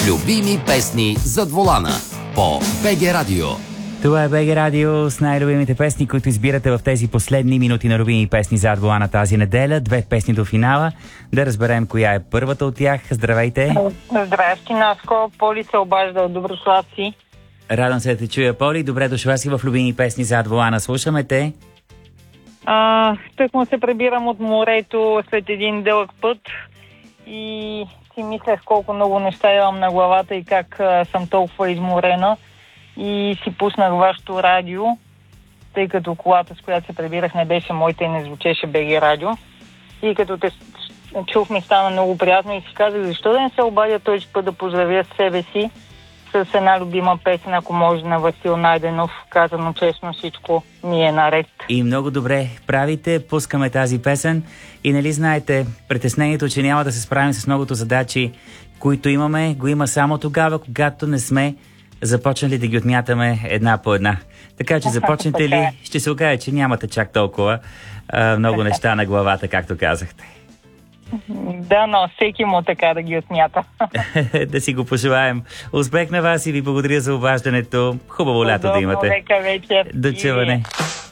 Любими песни зад волана по БГ Радио. Това е БГ Радио с най-любимите песни, които избирате в тези последни минути на любими песни зад волана тази неделя. 2 песни до финала. Да разберем коя е първата от тях. Здравейте! Здрасти, Наско. Поли се обажда от Доброславци. Радвам се да те чуя, Поли. Добре дошла си в любими песни зад волана. Слушаме те. Тъкмо се прибирам от морето след един дълъг път и си мислех колко много неща имам на главата и как съм толкова изморена. И си пуснах вашето радио, тъй като колата, с която се прибирах, не беше моята и не звучеше БГ Радио. И като те чух, ми стана много приятно и си казах, защо да не се обадя този път да поздравя себе си с една любима песен, ако може, на Васил Найденов. Казано честно, всичко ми е наред. И много добре правите, пускаме тази песен. И нали знаете, притеснението, че няма да се справим с многото задачи, които имаме, го има само тогава, когато не сме започнали да ги отмятаме една по една. Така че започнете ли, ще се окаже, че нямате чак толкова много неща на главата, както казахте. Да, но всеки му така да ги отмята. Да си го пожелаем. Успех на вас и ви благодаря за обаждането. Хубаво лято да имате. До чуване.